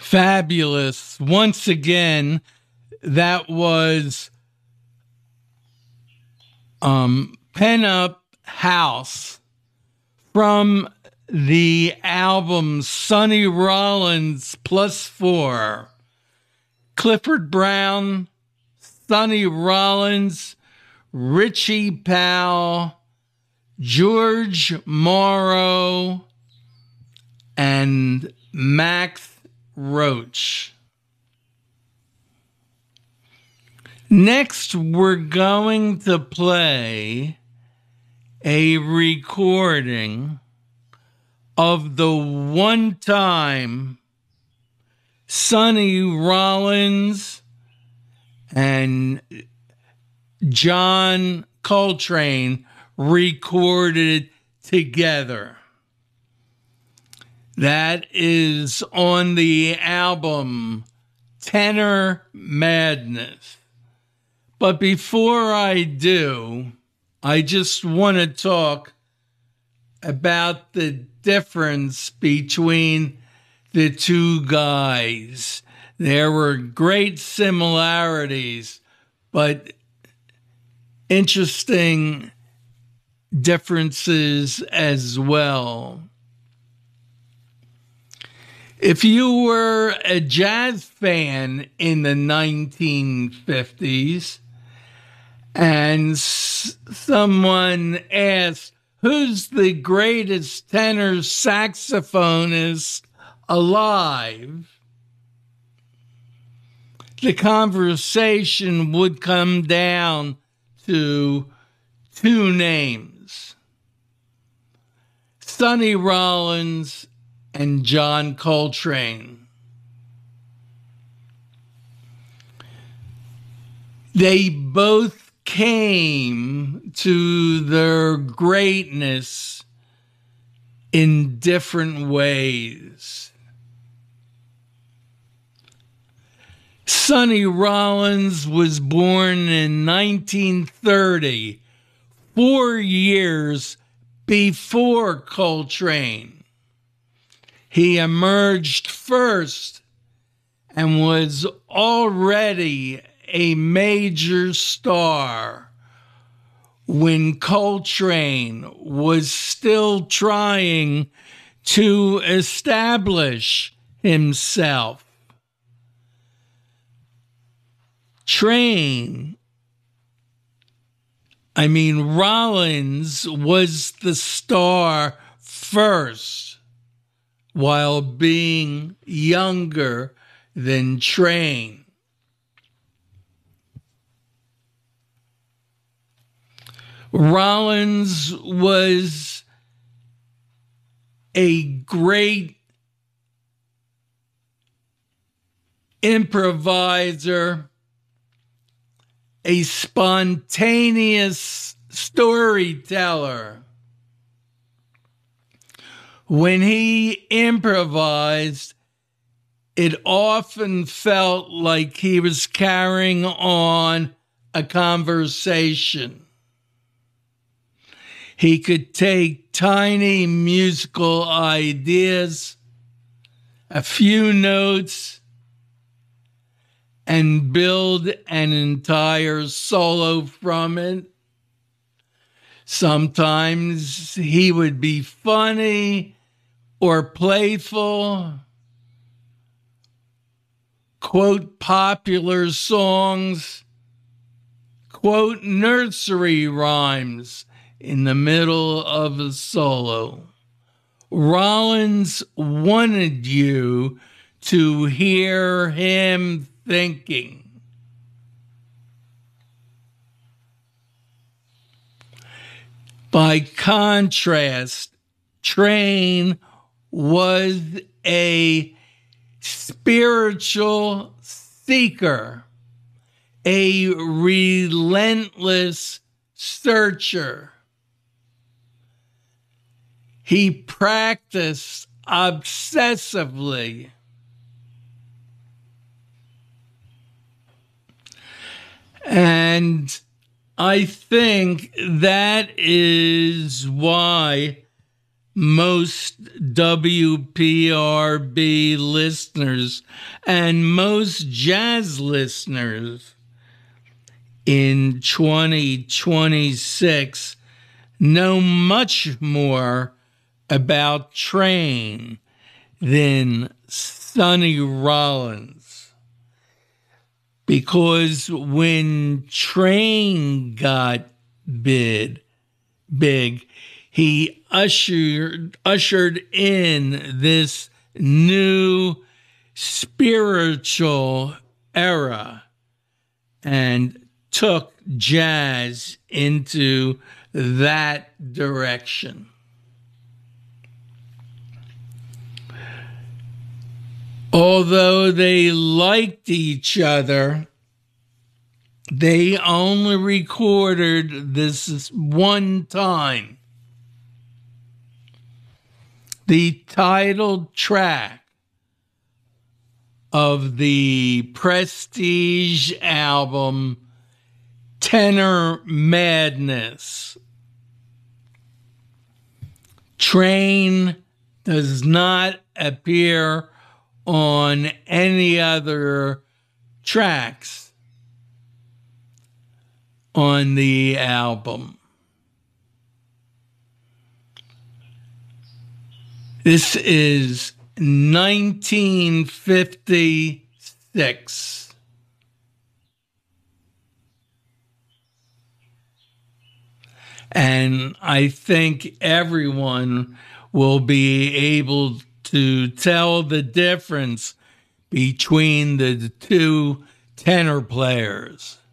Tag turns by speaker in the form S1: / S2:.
S1: Fabulous. Once again, that was Pen Up House from the album Sonny Rollins +4. Clifford Brown, Sonny Rollins, Richie Powell, George Morrow, and Max Roach. Next, we're going to play a recording of the one-time Sonny Rollins and John Coltrane recorded together. That is on the album Tenor Madness. But before I do, I just want to talk about the difference between the two guys. There were great similarities, but interesting differences as well. If you were a jazz fan in the 1950s and someone asked, who's the greatest tenor saxophonist alive? The conversation would come down to two names: Sonny Rollins and John Coltrane. They both came to their greatness in different ways. Sonny Rollins was born in 1930, 4 years before Coltrane. He emerged first and was already a major star when Coltrane was still trying to establish himself. Rollins was the star first, while being younger than Train. Rollins was a great improviser, a spontaneous storyteller. When he improvised, it often felt like he was carrying on a conversation. He could take tiny musical ideas, a few notes, and build an entire solo from it. Sometimes he would be funny or playful, quote popular songs, quote nursery rhymes in the middle of a solo. Rollins wanted you to hear him thinking. By contrast, Train was a spiritual seeker, a relentless searcher. He practiced obsessively. And I think that is why most WPRB listeners and most jazz listeners in 2026 know much more about Train than Sonny Rollins. Because when Train got big, he ushered in this new spiritual era and took jazz into that direction. Although they liked each other, they only recorded this one time. The title track of the Prestige album, Tenor Madness. Train does not appear on any other tracks on the album. This is 1956. And I think everyone will be able to tell the difference between the two tenor players.